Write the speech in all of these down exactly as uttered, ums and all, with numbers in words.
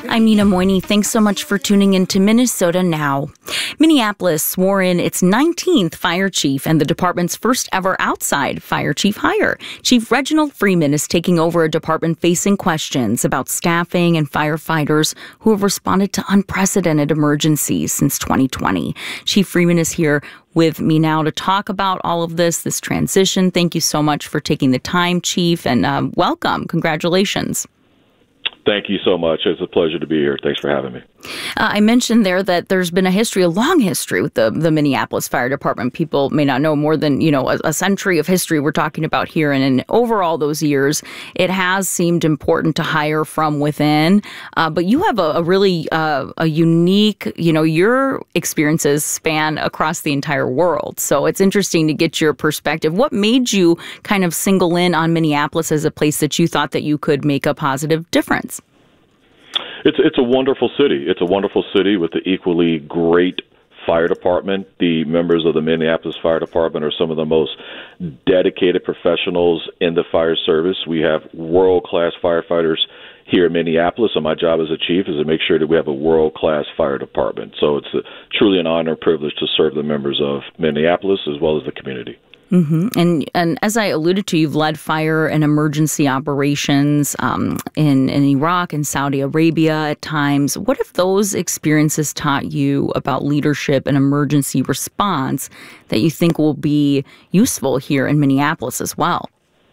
I'm Nina Moyni. Thanks so much for tuning in to Minnesota Now. Minneapolis swore in its nineteenth fire chief and the department's first ever outside fire chief hire. Chief Reginald Freeman is taking over a department facing questions about staffing and firefighters who have responded to unprecedented emergencies since twenty twenty. Chief Freeman is here with me now to talk about all of this, this transition. Thank you so much for taking the time, Chief, and uh, welcome. Congratulations. Thank you so much. It's a pleasure to be here. Thanks for having me. Uh, I mentioned there that there's been a history, a long history with the, the Minneapolis Fire Department. People may not know more than, you know, a, a century of history we're talking about here. And in overall those years, it has seemed important to hire from within. Uh, but you have a, a really uh, a unique, you know, your experiences span across the entire world. So it's interesting to get your perspective. What made you kind of single in on Minneapolis as a place that you thought that you could make a positive difference? It's it's a wonderful city. It's a wonderful city with the equally great fire department. The members of the Minneapolis Fire Department are some of the most dedicated professionals in the fire service. We have world-class firefighters here in Minneapolis, and my job as a chief is to make sure that we have a world-class fire department. So it's a, truly an honor and privilege to serve the members of Minneapolis as well as the community. Mm-hmm. And and as I alluded to, you've led fire and emergency operations um, in, in Iraq and Saudi Arabia at times. What have those experiences taught you about leadership and emergency response that you think will be useful here in Minneapolis as well?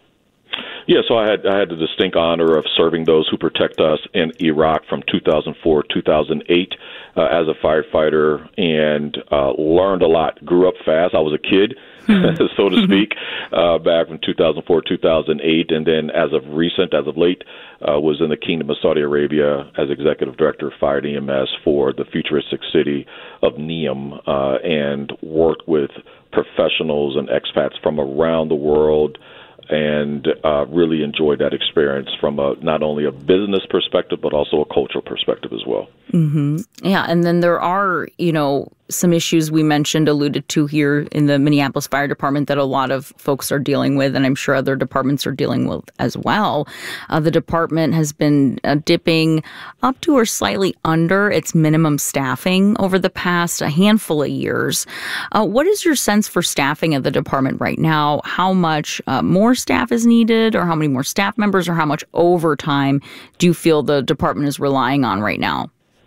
Yeah, so I had I had the distinct honor of serving those who protect us in Iraq from two thousand four to two thousand eight uh, as a firefighter, and uh, learned a lot. Grew up fast. I was a kid, so to speak, uh, back from two thousand four to two thousand eight, and then as of recent, as of late, uh, was in the Kingdom of Saudi Arabia as Executive Director of Fire and E M S for the futuristic city of Neom, uh, and worked with professionals and expats from around the world, and uh, really enjoyed that experience from a, not only a business perspective, but also a cultural perspective as well. Mm-hmm. Yeah, and then there are, you know, some issues we mentioned, alluded to here in the Minneapolis Fire Department that a lot of folks are dealing with, and I'm sure other departments are dealing with as well. Uh, the department has been uh, dipping up to or slightly under its minimum staffing over the past a handful of years. Uh, what is your sense for staffing of the department right now? How much uh, more staff is needed, or how many more staff members, or how much overtime do you feel the department is relying on right now?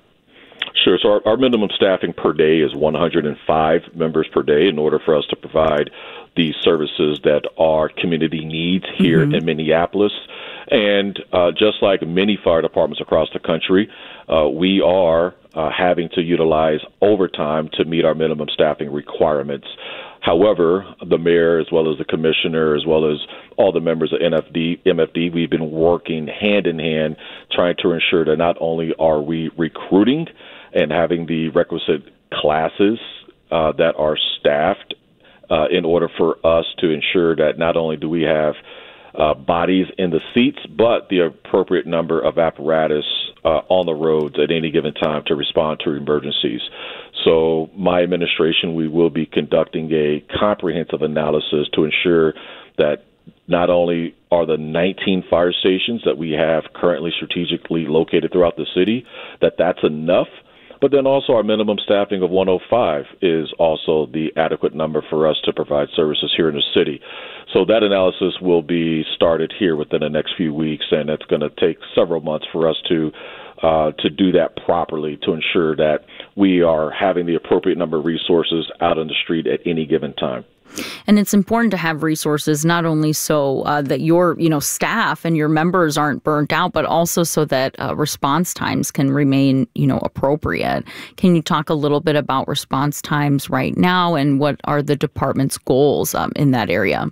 Sure. So our, our minimum staffing per day is one hundred five members per day in order for us to provide the services that our community needs here mm-hmm. in Minneapolis. And uh, just like many fire departments across the country, uh, we are uh, having to utilize overtime to meet our minimum staffing requirements. However, the mayor, as well as the commissioner, as well as all the members of N F D, M F D, we've been working hand in hand, trying to ensure that not only are we recruiting and having the requisite classes uh, that are staffed uh, in order for us to ensure that not only do we have uh, bodies in the seats, but the appropriate number of apparatus uh, on the roads at any given time to respond to emergencies. So my administration, we will be conducting a comprehensive analysis to ensure that not only are the nineteen fire stations that we have currently strategically located throughout the city, that that's enough, but then also our minimum staffing of one oh five is also the adequate number for us to provide services here in the city. So that analysis will be started here within the next few weeks, and it's going to take several months for us to uh, to do that properly, to ensure that we are having the appropriate number of resources out on the street at any given time. And it's important to have resources, not only so uh, that your, you know, staff and your members aren't burnt out, but also so that uh, response times can remain, you know, appropriate. Can you talk a little bit about response times right now, and what are the department's goals um, in that area?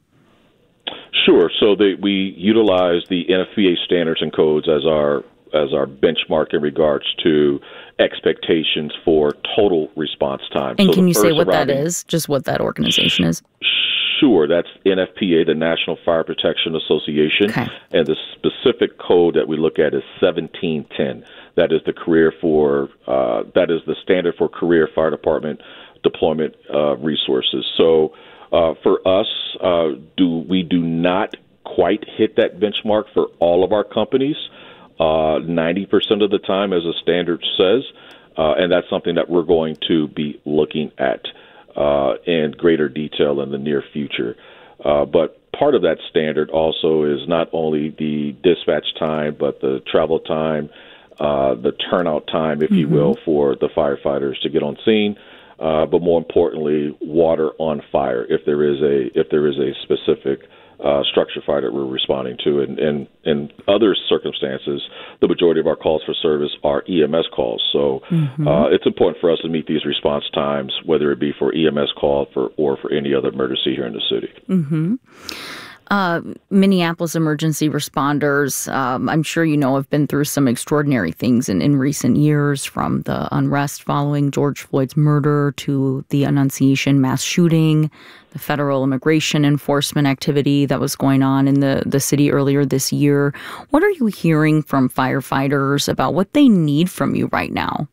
Sure. So they, we utilize the N F P A standards and codes as our as our benchmark in regards to expectations for total response time. And so can you say what that is, just what that organization is? Sure. That's N F P A, the National Fire Protection Association. Okay. And the specific code that we look at is seventeen ten. That is the career for, uh, that is the standard for career fire department deployment uh, resources. So uh, for us, uh, do we do not quite hit that benchmark for all of our companies. uh, ninety percent of the time, as the standard says, uh, and that's something that we're going to be looking at uh, in greater detail in the near future. Uh, but part of that standard also is not only the dispatch time, but the travel time, uh, the turnout time, if mm-hmm. you will, for the firefighters to get on scene. Uh, but more importantly, water on fire if there is a if there is a specific uh, structure fire that we're responding to. And, and in other circumstances, the majority of our calls for service are E M S calls. So mm-hmm. uh, it's important for us to meet these response times, whether it be for E M S call for or for any other emergency here in the city. Mm-hmm. Uh, Minneapolis emergency responders, um, I'm sure you know, have been through some extraordinary things in, in recent years, from the unrest following George Floyd's murder to the Annunciation mass shooting, the federal immigration enforcement activity that was going on in the, the city earlier this year. What are you hearing from firefighters about what they need from you right now?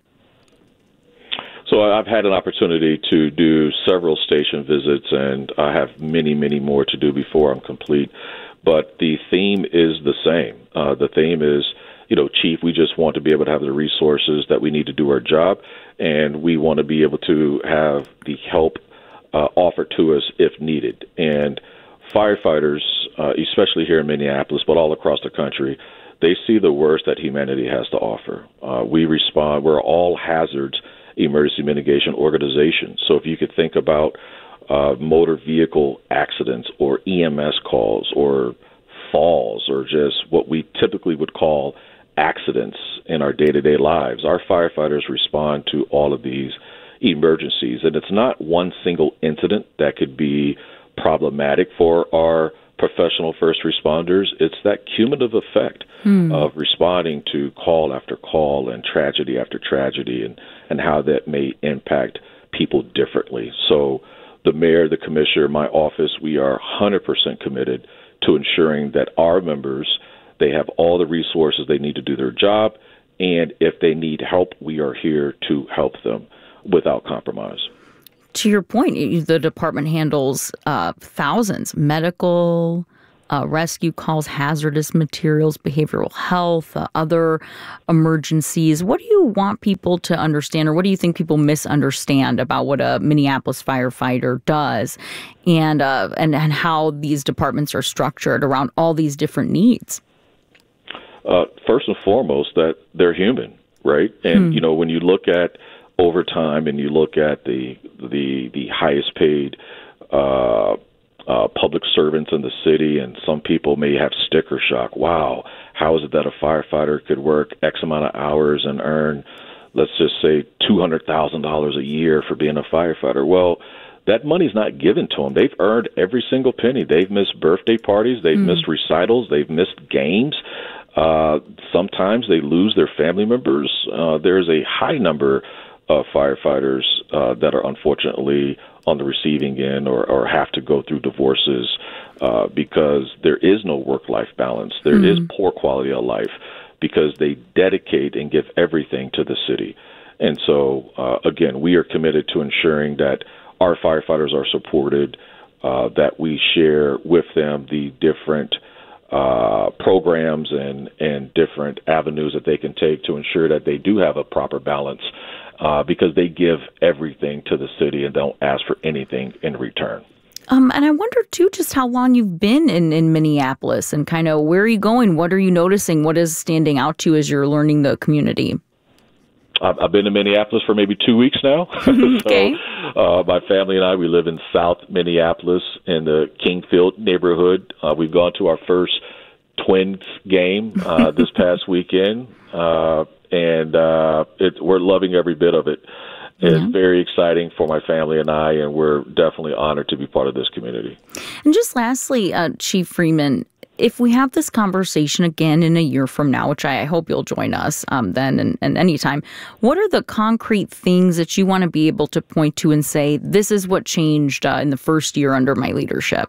So I've had an opportunity to do several station visits, and I have many, many more to do before I'm complete. But the theme is the same. Uh, the theme is, you know, Chief, we just want to be able to have the resources that we need to do our job, and we want to be able to have the help uh, offered to us if needed. And firefighters, uh, especially here in Minneapolis, but all across the country, they see the worst that humanity has to offer. Uh, we respond, we're all hazards emergency mitigation organization. So if you could think about uh, motor vehicle accidents or E M S calls or falls or just what we typically would call accidents in our day-to-day lives, our firefighters respond to all of these emergencies. And it's not one single incident that could be problematic for our professional first responders. It's that cumulative effect hmm. of responding to call after call and tragedy after tragedy, and, and how that may impact people differently. So the mayor, the commissioner, my office, we are one hundred percent committed to ensuring that our members, they have all the resources they need to do their job, and if they need help, we are here to help them without compromise. To your point, the department handles uh, thousands, medical, uh, rescue calls, hazardous materials, behavioral health, uh, other emergencies. What do you want people to understand, or what do you think people misunderstand about what a Minneapolis firefighter does, and uh, and, and how these departments are structured around all these different needs? Uh, first and foremost, that they're human, right? And, hmm. you know, when you look at over time, and you look at the the the highest paid uh, uh, public servants in the city, and some people may have sticker shock. Wow, how is it that a firefighter could work X amount of hours and earn, let's just say, two hundred thousand dollars a year for being a firefighter? Well, that money's not given to them. They've earned every single penny. They've missed birthday parties. They've mm. missed recitals. They've missed games. Uh, sometimes they lose their family members. Uh, there's a high number of firefighters uh, that are unfortunately on the receiving end, or, or have to go through divorces uh, because there is no work-life balance. There mm. is poor quality of life because they dedicate and give everything to the city. And so, uh, again, we are committed to ensuring that our firefighters are supported, uh, that we share with them the different uh, programs and, and different avenues that they can take to ensure that they do have a proper balance, uh, because they give everything to the city and don't ask for anything in return. Um, and I wonder, too, just how long you've been in, in Minneapolis, and kind of where are you going? What are you noticing? What is standing out to you as you're learning the community? I've been in Minneapolis for maybe two weeks now. Okay. So uh, my family and I, we live in South Minneapolis in the Kingfield neighborhood. Uh, we've gone to our first Twins game uh, this past weekend, uh, and uh, it, we're loving every bit of it. It's yeah. very exciting for my family and I, and we're definitely honored to be part of this community. And just lastly, uh, Chief Freeman, if we have this conversation again in a year from now, which I hope you'll join us um, then and, and anytime, what are the concrete things that you want to be able to point to and say, this is what changed uh, in the first year under my leadership?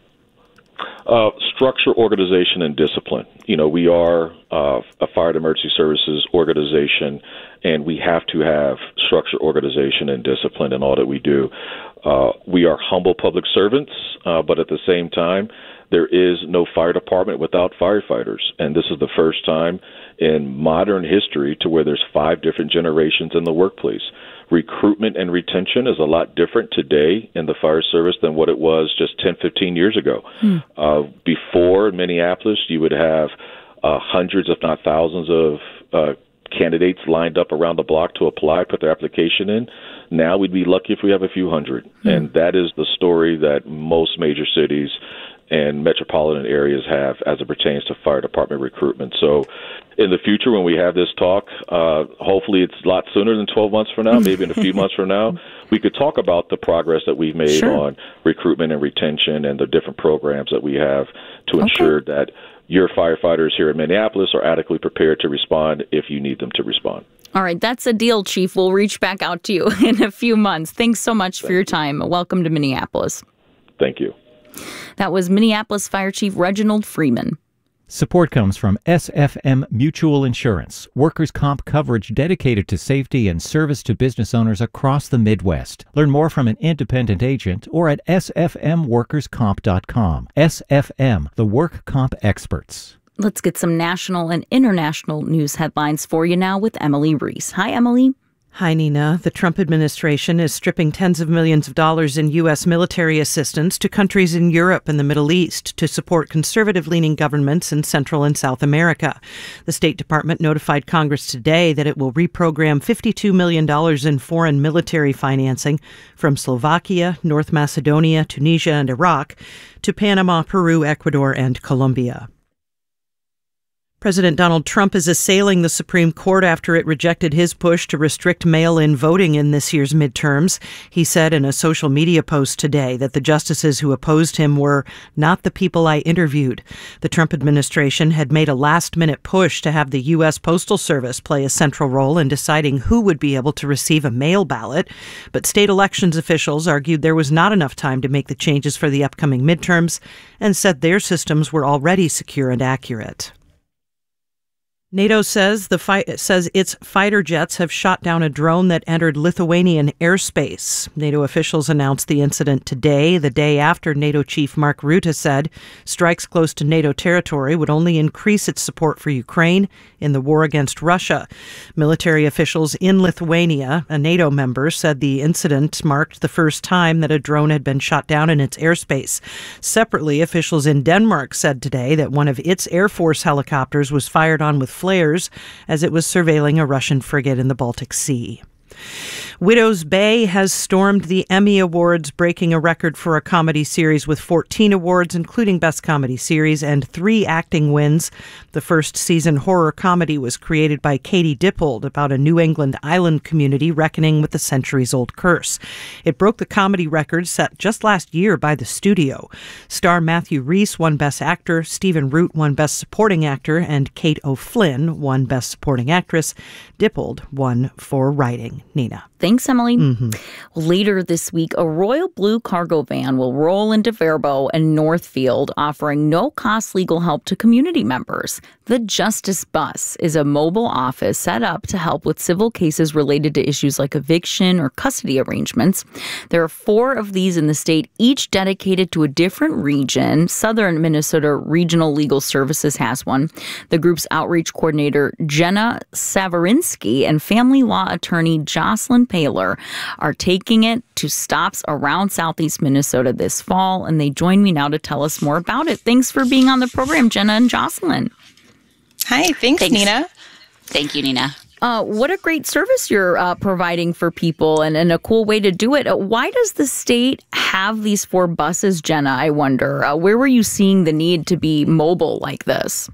Uh, structure, organization, and discipline. You know, we are uh, a fire and emergency services organization, and we have to have structure, organization, and discipline in all that we do. Uh, we are humble public servants, uh, but at the same time, there is no fire department without firefighters. And this is the first time in modern history to where there's five different generations in the workplace. Recruitment and retention is a lot different today in the fire service than what it was just ten, fifteen years ago. Hmm. Uh, before in Minneapolis, you would have uh, hundreds, if not thousands, of uh, candidates lined up around the block to apply, put their application in. Now we'd be lucky if we have a few hundred. Hmm. And that is the story that most major cities and metropolitan areas have as it pertains to fire department recruitment. So in the future, when we have this talk, uh, hopefully it's a lot sooner than twelve months from now, maybe in a few months from now, we could talk about the progress that we've made sure. on recruitment and retention and the different programs that we have to okay. ensure that your firefighters here in Minneapolis are adequately prepared to respond if you need them to respond. All right, that's a deal, Chief. We'll reach back out to you in a few months. Thanks so much Thank for your you. time. Welcome to Minneapolis. Thank you. That was Minneapolis Fire Chief Reginald Freeman. Support comes from S F M Mutual Insurance, workers' comp coverage dedicated to safety and service to business owners across the Midwest. Learn more from an independent agent or at s f m workers comp dot com. S F M, the work comp experts. Let's get some national and international news headlines for you now with Emily Reese. Hi, Emily. Hi, Nina. The Trump administration is stripping tens of millions of dollars in U S military assistance to countries in Europe and the Middle East to support conservative-leaning governments in Central and South America. The State Department notified Congress today that it will reprogram fifty-two million dollars in foreign military financing from Slovakia, North Macedonia, Tunisia, and Iraq to Panama, Peru, Ecuador, and Colombia. President Donald Trump is assailing the Supreme Court after it rejected his push to restrict mail-in voting in this year's midterms. He said in a social media post today that the justices who opposed him were not the people I interviewed. The Trump administration had made a last-minute push to have the U S Postal Service play a central role in deciding who would be able to receive a mail ballot, but state elections officials argued there was not enough time to make the changes for the upcoming midterms and said their systems were already secure and accurate. NATO says the fi- says its fighter jets have shot down a drone that entered Lithuanian airspace. NATO officials announced the incident today, the day after NATO chief Mark Rutte said strikes close to NATO territory would only increase its support for Ukraine in the war against Russia. Military officials in Lithuania, a NATO member, said the incident marked the first time that a drone had been shot down in its airspace. Separately, officials in Denmark said today that one of its Air Force helicopters was fired on with flares as it was surveilling a Russian frigate in the Baltic Sea. Widow's Bay has stormed the Emmy Awards, breaking a record for a comedy series with fourteen awards, including Best Comedy Series, and three acting wins. The first season horror comedy was created by Katie Dippold about a New England island community reckoning with the centuries-old curse. It broke the comedy record set just last year by the studio. Star Matthew Rhys won Best Actor, Stephen Root won Best Supporting Actor, and Kate O'Flynn won Best Supporting Actress. Dippold won for writing. Nina. Thanks, Emily. Mm-hmm. Later this week, a royal blue cargo van will roll into Faribault and Northfield, offering no-cost legal help to community members. The Justice Bus is a mobile office set up to help with civil cases related to issues like eviction or custody arrangements. There are four of these in the state, each dedicated to a different region. Southern Minnesota Regional Legal Services has one. The group's outreach coordinator, Jenna Savarinsky, and family law attorney Jocelyn Paler are taking it to stops around Southeast Minnesota this fall, and they join me now to tell us more about it. Thanks for being on the program, Jenna and Jocelyn. Hi, thanks, thanks. Nina. Thank you, Nina. Uh, what a great service you're uh, providing for people, and, and a cool way to do it. Uh, why does the state have these four buses, Jenna, I wonder? Uh, where were you seeing the need to be mobile like this?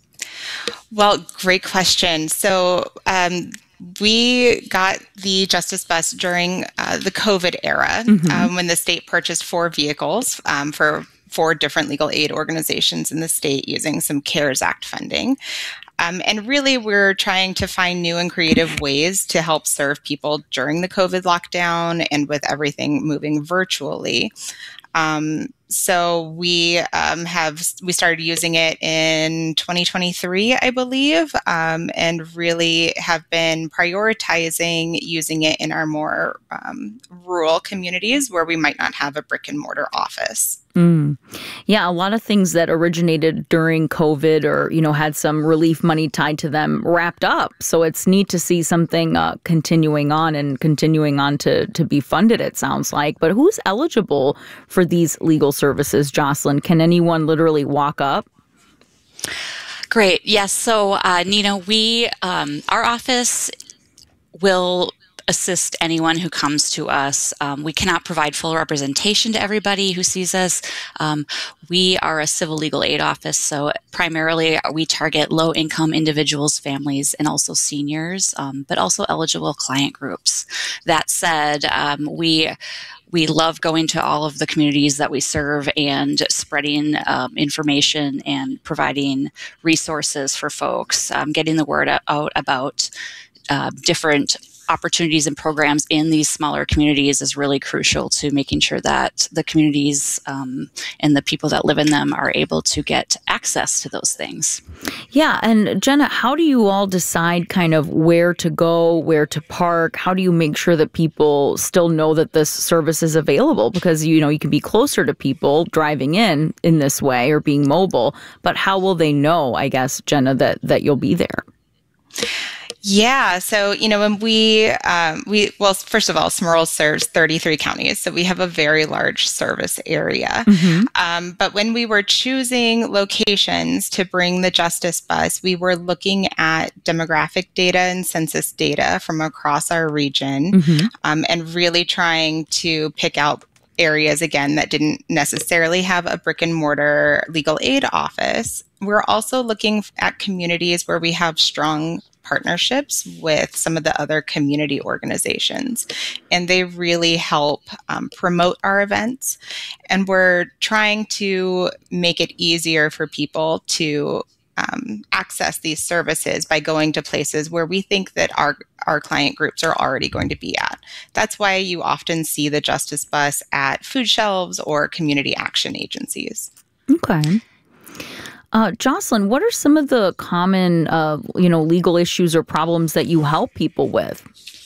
Well, great question. So um, we got the Justice Bus during uh, the COVID era, mm-hmm. um, when the state purchased four vehicles um, for four different legal aid organizations in the state using some CARES Act funding. Um, and really, we're trying to find new and creative ways to help serve people during the COVID lockdown and with everything moving virtually. Um, so we um, have we started using it in twenty twenty-three, I believe, um, and really have been prioritizing using it in our more um, rural communities where we might not have a brick and mortar office. Mm. Yeah, a lot of things that originated during COVID or, you know, had some relief money tied to them wrapped up. So it's neat to see something uh, continuing on and continuing on to, to be funded, it sounds like. But who's eligible for these legal services, Jocelyn? Can anyone literally walk up? Great. Yes. So, uh, Nina, we, um, our office will assist anyone who comes to us. Um, we cannot provide full representation to everybody who sees us. Um, we are a civil legal aid office, so primarily we target low-income individuals, families, and also seniors, um, but also eligible client groups. That said, um, we We love going to all of the communities that we serve and spreading um, information and providing resources for folks, um, getting the word out about uh, different opportunities and programs in these smaller communities is really crucial to making sure that the communities um, and the people that live in them are able to get access to those things. Yeah. And Jenna, how do you all decide kind of where to go, where to park? How do you make sure that people still know that this service is available? Because, you know, you can be closer to people driving in in this way or being mobile, but how will they know, I guess, Jenna, that, that you'll be there? Yeah. So, you know, when we, um, we, well, first of all, Smurl serves thirty-three counties. So we have a very large service area. Mm-hmm. Um, but when we were choosing locations to bring the Justice Bus, we were looking at demographic data and census data from across our region, mm-hmm. um, and really trying to pick out areas, again, that didn't necessarily have a brick and mortar legal aid office. We're also looking at communities where we have strong partnerships with some of the other community organizations, and they really help um, promote our events. And we're trying to make it easier for people to um, access these services by going to places where we think that our our client groups are already going to be at. That's why you often see the Justice Bus at food shelves or community action agencies. Okay. Uh, Jocelyn, what are some of the common, uh, you know, legal issues or problems that you help people with?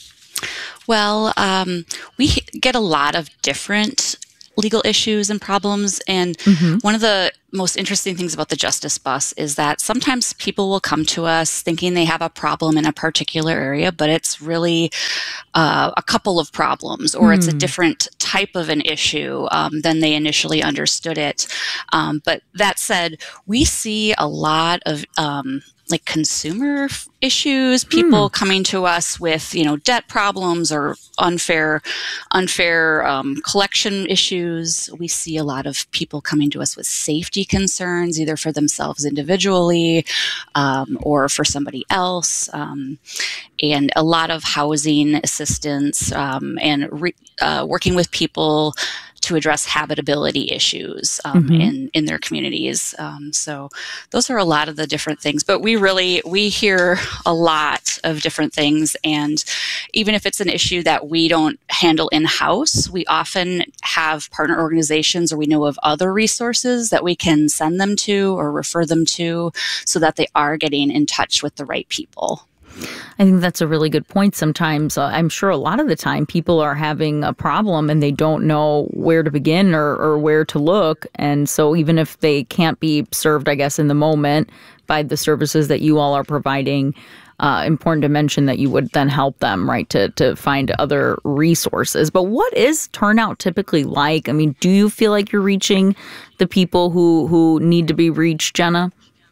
Well, um, we get a lot of different legal issues and problems. And mm-hmm. one of the most interesting things about the Justice Bus is that sometimes people will come to us thinking they have a problem in a particular area, but it's really uh, a couple of problems, or mm. it's a different type of an issue um, than they initially understood it. Um, but that said, we see a lot of um, like consumer f- issues, people hmm. coming to us with, you know, debt problems or unfair, unfair um, collection issues. We see a lot of people coming to us with safety concerns, either for themselves individually um, or for somebody else, um, and a lot of housing assistance um, and re- uh, working with people to address habitability issues um, mm-hmm. in, in their communities. Um, so those are a lot of the different things. But we really, we hear a lot of different things. And even if it's an issue that we don't handle in-house, we often have partner organizations, or we know of other resources that we can send them to or refer them to so that they are getting in touch with the right people. I think that's a really good point. Sometimes, uh, I'm sure a lot of the time, people are having a problem and they don't know where to begin or, or where to look. And so even if they can't be served, I guess, in the moment by the services that you all are providing, uh, important to mention that you would then help them, right, to, to find other resources. But what is turnout typically like? I mean, do you feel like you're reaching the people who, who need to be reached, Jenna?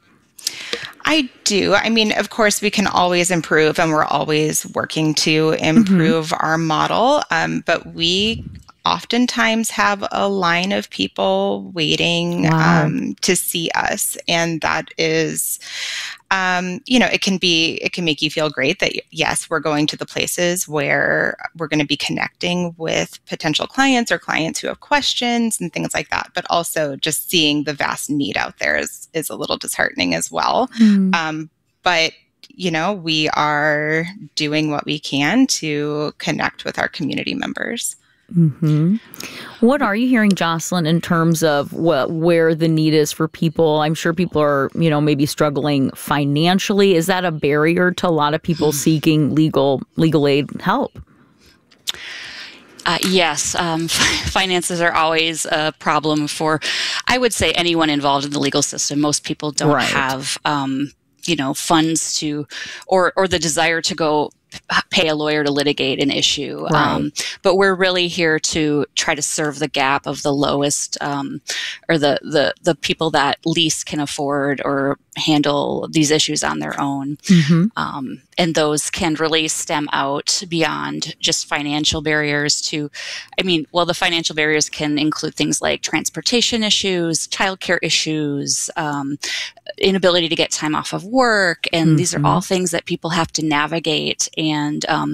I do. I mean, of course, we can always improve, and we're always working to improve mm-hmm. our model. Um, but we oftentimes have a line of people waiting wow. um, to see us, and that is, um, you know, it can be, it can make you feel great that yes, we're going to the places where we're going to be connecting with potential clients or clients who have questions and things like that. But also, just seeing the vast need out there is is a little disheartening as well. Mm. Um, but you know, we are doing what we can to connect with our community members. Mm-hmm. What are you hearing, Jocelyn, in terms of what, where the need is for people? I'm sure people are, you know, maybe struggling financially. Is that a barrier to a lot of people seeking legal legal aid help? Uh, yes, um, finances are always a problem for, I would say, anyone involved in the legal system. Most people don't Right. have, um, you know, funds to, or or the desire to go pay a lawyer to litigate an issue. Right. Um, but we're really here to try to serve the gap of the lowest, um, or the, the the people that least can afford or handle these issues on their own. Mm-hmm. Um, and those can really stem out beyond just financial barriers to, I mean, well, the financial barriers can include things like transportation issues, childcare issues, um, inability to get time off of work. And Mm-hmm. these are all things that people have to navigate. And um,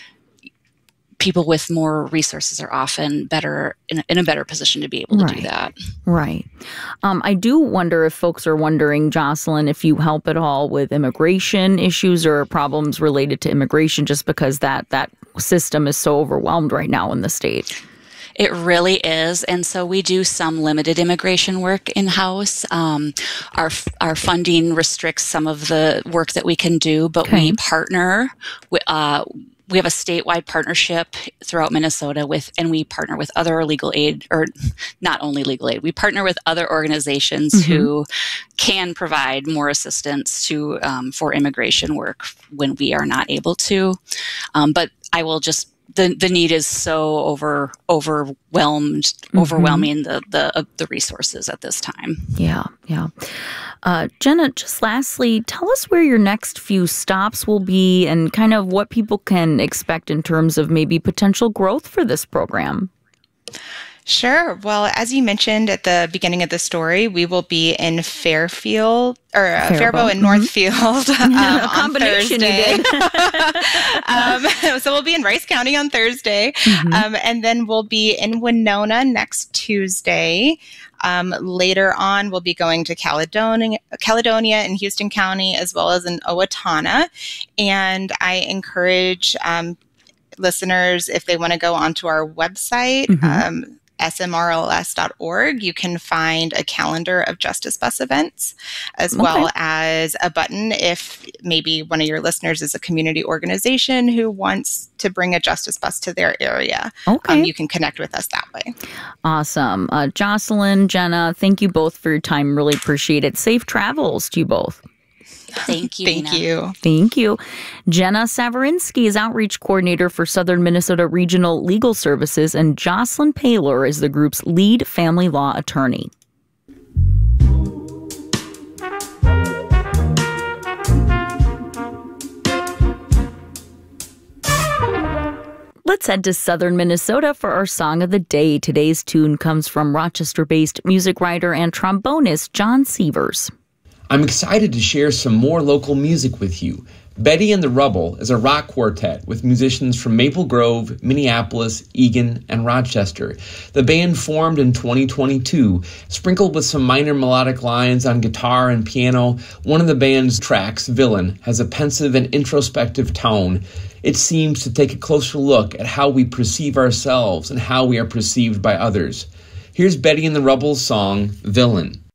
people with more resources are often better in a, in a better position to be able to Right. do that. Right. Um, I do wonder if folks are wondering, Jocelyn, if you help at all with immigration issues or problems related to immigration, just because that that system is so overwhelmed right now in the state. It really is. And so we do some limited immigration work in-house. Um, our our funding restricts some of the work that we can do, but Okay. we partner with, uh, we have a statewide partnership throughout Minnesota with, and we partner with other legal aid, or not only legal aid, we partner with other organizations Mm-hmm. who can provide more assistance to, um, for immigration work when we are not able to. Um, but I will just, the, the need is so over, overwhelmed, Mm-hmm. overwhelming the, the, uh, the resources at this time. Yeah, yeah. Uh, Jenna, just lastly, tell us where your next few stops will be and kind of what people can expect in terms of maybe potential growth for this program. Sure. Well, as you mentioned at the beginning of the story, we will be in Fairfield or uh, Faribault. Faribault and Northfield um, A on combination you Thursday. did. um, so we'll be in Rice County on Thursday, um, and then we'll be in Winona next Tuesday. Um, later on, we'll be going to Caledonia, Caledonia in Houston County, as well as in Owatonna. And I encourage um, listeners, if they want to go onto our website, Mhm. um, S M R L S dot org, you can find a calendar of Justice Bus events, as Okay. well as a button if maybe one of your listeners is a community organization who wants to bring a Justice Bus to their area. Okay. Um, you can connect with us that way. Awesome. Uh, Jocelyn, Jenna, thank you both for your time. Really appreciate it. Safe travels to you both. Thank you. Thank Nina. you. Thank you. Jenna Saverinsky is Outreach Coordinator for Southern Minnesota Regional Legal Services, and Jocelyn Paylor is the group's lead family law attorney. Let's head to Southern Minnesota for our song of the day. Today's tune comes from Rochester-based music writer and trombonist John Sievers. I'm excited to share some more local music with you. Betty and the Rubble is a rock quartet with musicians from Maple Grove, Minneapolis, Eagan, and Rochester. The band formed in twenty twenty-two, sprinkled with some minor melodic lines on guitar and piano. One of the band's tracks, Villain, has a pensive and introspective tone. It seems to take a closer look at how we perceive ourselves and how we are perceived by others. Here's Betty and the Rubble's song, Villain.